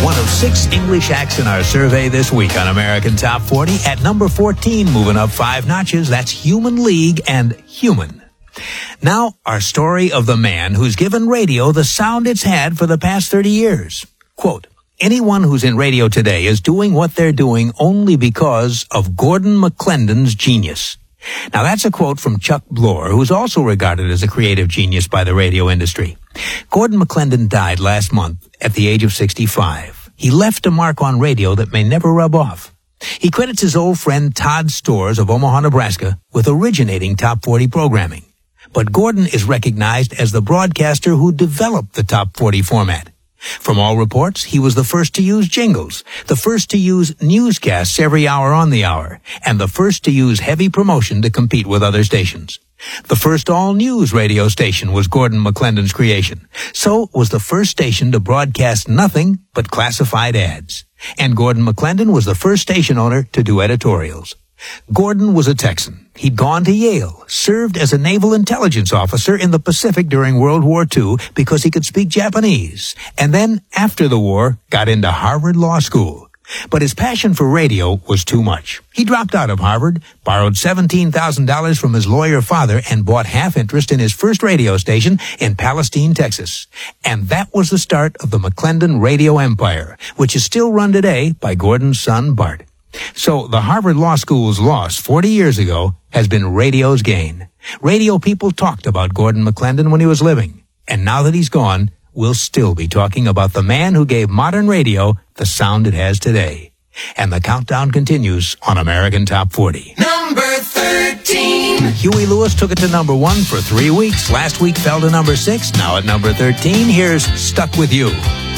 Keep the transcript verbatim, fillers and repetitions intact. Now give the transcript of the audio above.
One of six English acts in our survey this week on American Top forty. At number fourteen, moving up five notches, that's Human League and Human. Now, our story of the man who's given radio the sound it's had for the past thirty years. Quote, anyone who's in radio today is doing what they're doing only because of Gordon McClendon's genius. Now, that's a quote from Chuck Bloor, who's also regarded as a creative genius by the radio industry. Gordon McClendon died last month at the age of sixty-five. He left a mark on radio that may never rub off. He credits his old friend Todd Stores of Omaha, Nebraska, with originating Top forty programming. But Gordon is recognized as the broadcaster who developed the Top forty format. From all reports, he was the first to use jingles, the first to use newscasts every hour on the hour, and the first to use heavy promotion to compete with other stations. The first all-news radio station was Gordon McClendon's creation. So was the first station to broadcast nothing but classified ads. And Gordon McClendon was the first station owner to do editorials. Gordon was a Texan. He'd gone to Yale, served as a naval intelligence officer in the Pacific during World War Two because he could speak Japanese, and then, after the war, got into Harvard Law School. But his passion for radio was too much. He dropped out of Harvard, borrowed seventeen thousand dollars from his lawyer father, and bought half interest in his first radio station in Palestine, Texas. And that was the start of the McClendon radio empire, which is still run today by Gordon's son, Bart. So the Harvard Law School's loss forty years ago has been radio's gain. Radio people talked about Gordon McClendon when he was living. And now that he's gone, we'll still be talking about the man who gave modern radio the sound it has today. And the countdown continues on American Top forty. Number thirteen. Huey Lewis took it to number one for three weeks. Last week fell to number six. Now at number thirteen, here's Stuck With You.